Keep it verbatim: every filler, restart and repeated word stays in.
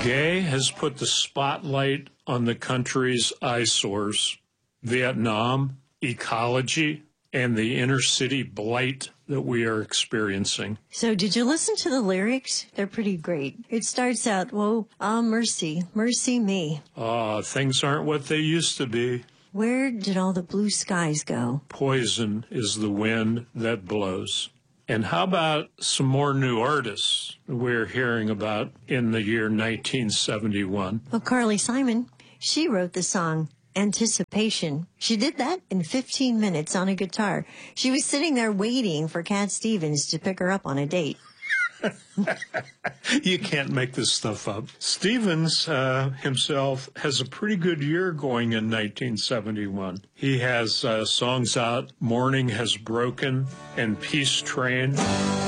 Gay has put the spotlight on the country's eyesores, Vietnam, ecology, and the inner city blight that we are experiencing. So did you listen to the lyrics? They're pretty great. It starts out, whoa, ah, mercy, mercy me. Ah, things aren't what they used to be. Where did all the blue skies go? Poison is the wind that blows. And how about some more new artists we're hearing about in the year nineteen seventy-one? Well, Carly Simon, she wrote the song Anticipation. She did that in fifteen minutes on a guitar. She was sitting there waiting for Cat Stevens to pick her up on a date. You can't make this stuff up. Stevens uh, himself has a pretty good year going in nineteen seventy-one. He has uh, songs out, Morning Has Broken and Peace Train.